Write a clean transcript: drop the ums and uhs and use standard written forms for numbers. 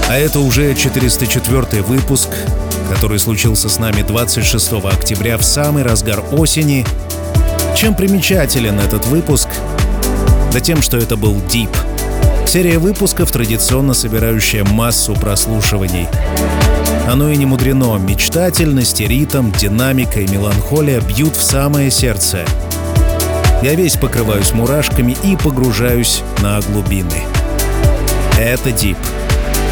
А это уже 404-й выпуск, который случился с нами 26 октября в самый разгар осени. Чем примечателен этот выпуск? Да тем, что это был Deep. Серия выпусков, традиционно собирающая массу прослушиваний. Оно и не мудрено. Мечтательность, ритм, динамика и меланхолия бьют в самое сердце. Я весь покрываюсь мурашками и погружаюсь на глубины. Это Deep.